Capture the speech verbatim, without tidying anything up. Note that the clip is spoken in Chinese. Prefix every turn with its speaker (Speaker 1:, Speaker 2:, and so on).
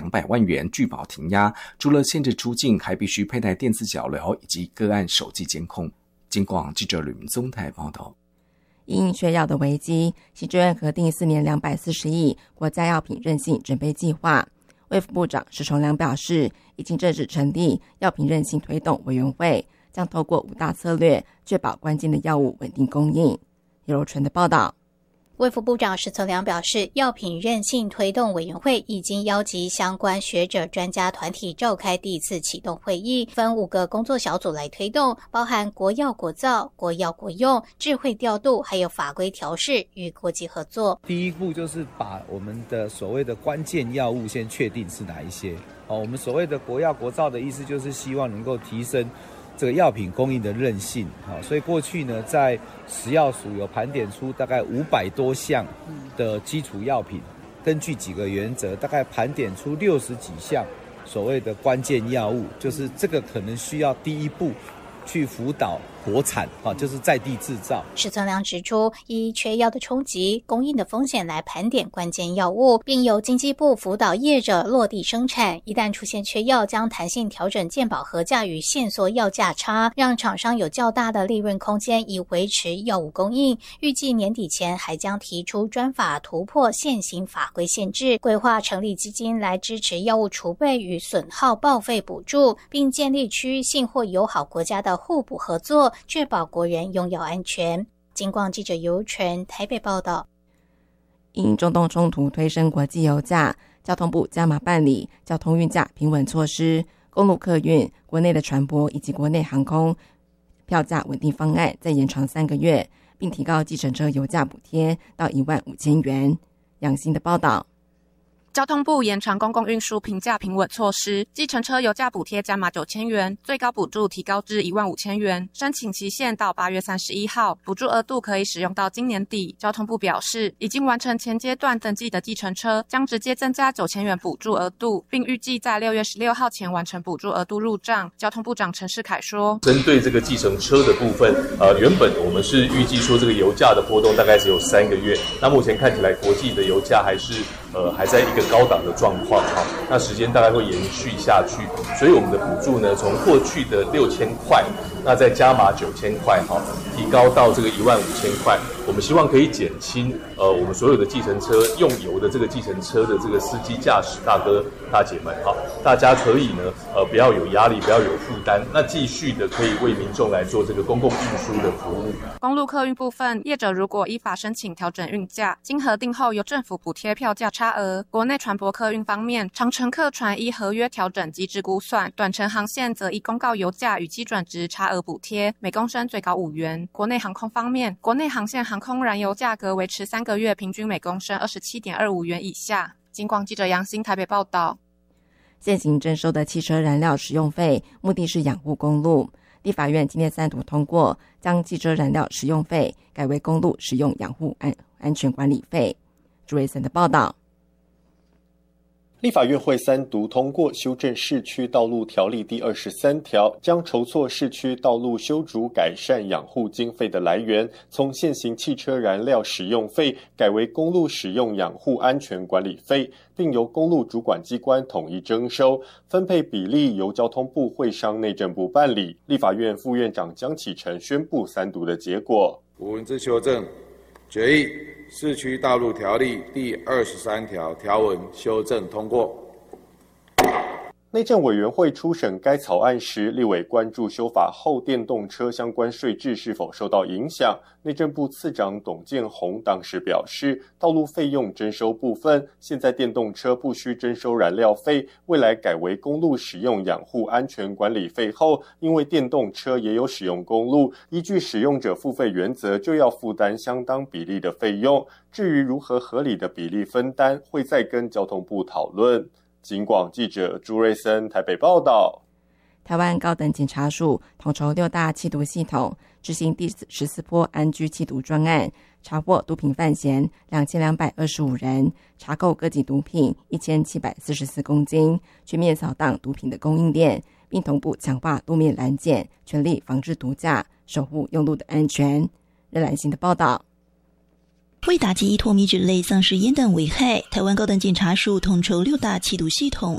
Speaker 1: 百万元拒保停押，除了限制出境，还必须佩戴电子脚镣以及个案手机监控。警广记者吕明宗台报道。
Speaker 2: 因应缺药的危机，行政院核定四年两百四十亿国家药品韧性准备计划。卫福部长石崇良表示，已经正式成立药品韧性推动委员会，将透过五大策略确保关键的药物稳定供应。叶柔纯的报道。
Speaker 3: 卫福部长石崇良表示，药品韧性推动委员会已经邀集相关学者专家团体召开第一次启动会议，分五个工作小组来推动，包含国药国造、国药国用、智慧调度，还有法规调试与国际合作。
Speaker 4: 第一步就是把我们的所谓的关键药物先确定是哪一些。哦，我们所谓的国药国造的意思就是希望能够提升这个药品供应的韧性，所以过去呢，在食药署有盘点出大概五百多项的基础药品，根据几个原则，大概盘点出六十几项所谓的关键药物，就是这个可能需要第一步去辅导国产，就是在地制造。
Speaker 3: 石崇良指出，依缺药的冲击、供应的风险来盘点关键药物，并由经济部辅导业者落地生产。一旦出现缺药，将弹性调整健保核价与限缩药价差，让厂商有较大的利润空间，以维持药物供应。预计年底前还将提出专法突破现行法规限制，规划成立基金来支持药物储备与损耗报废补助，并建立区域性或友好国家的互补合作，确保国人用药安全。警广记者尤纯台北报道。
Speaker 2: 因中东冲突推升国际油价，交通部加码办理交通运价平稳措施，公路客运、国内的船舶以及国内航空票价稳定方案再延长三个月，并提高计程车油价补贴到一万五千元。杨欣的报道。
Speaker 5: 交通部延长公共运输平价平稳措施，计程车油价补贴加码九千元，最高补助提高至一万五千元，申请期限到八月三十一号，补助额度可以使用到今年底。交通部表示，已经完成前阶段登记的计程车将直接增加九千元补助额度，并预计在六月十六号前完成补助额度入账。交通部长陈世凯说，
Speaker 6: 针对这个计程车的部分，呃，原本我们是预计说这个油价的波动大概只有三个月，那目前看起来国际的油价还是呃还在一个高档的状况，好，那时间大概会延续下去，所以我们的补助呢，从过去的六千块，那再加码九千块，好，提高到这个一万五千块。我们希望可以减轻呃我们所有的计程车用油的这个计程车的这个司机驾驶大哥大姐们，好，大家可以呢呃不要有压力，不要有负担，那继续的可以为民众来做这个公共运输的服务。
Speaker 5: 公路客运部分，业者如果依法申请调整运价，经核定后由政府补贴票价差额。国内船舶客运方面，长程客船依合约调整机制估算，短程航线则依公告油价与基准值差额补贴，每公升最高五元。国内航空方面，国内航线航空燃油价格维持三个月平均每公升 二十七点二五元以下。警广记者杨欣台北报道。
Speaker 2: 现行征收的汽车燃料使用费，目的是养护公路。立法院今天三读通过，将汽车燃料使用费改为公路使用养护安安全管理费。朱瑞森的报道。
Speaker 7: 立法院会三读通过修正市区道路条例第二十三条，将筹措市区道路修筑改善养护经费的来源，从现行汽车燃料使用费改为公路使用养护安全管理费，并由公路主管机关统一征收，分配比例由交通部会商内政部办理。立法院副院长江启臣宣布三读的结果。
Speaker 8: 无文字修正，决议市区道路条例第二十三条条文修正通过。
Speaker 7: 内政委员会初审该草案时，立委关注修法后电动车相关税制是否受到影响。内政部次长董建宏当时表示，道路费用征收部分，现在电动车不需征收燃料费，未来改为公路使用养护安全管理费后，因为电动车也有使用公路，依据使用者付费原则，就要负担相当比例的费用。至于如何合理的比例分担，会再跟交通部讨论。警广记者朱瑞森台北报道。
Speaker 2: 台湾高等检察署统筹六大缉毒系统，执行第十四波安居缉毒专案，查获毒品犯嫌两千两百二十五人，查扣各级毒品一千七百四十四公斤，全面扫荡毒品的供应链，并同步强化路面拦检，全力防治毒驾，守护用路的安全。任兰心的报道。
Speaker 9: 为打击脱米脂类丧尸烟弹危害，台湾高等检察署统筹六大缉毒系统，